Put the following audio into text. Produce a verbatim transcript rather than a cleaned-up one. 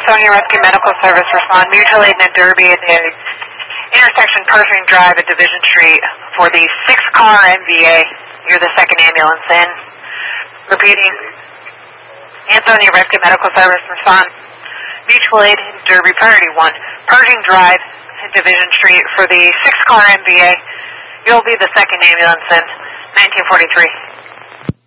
Ansonia Rescue Medical Service respond mutual aid and Derby at the intersection Pershing Drive at Division Street for the six-car M V A. You're the second ambulance in. Repeating. Ansonia Rescue Medical Service respond mutual aid and Derby priority one. Pershing Drive at Division Street for the six-car M V A. You'll be the second ambulance in. nineteen forty-three.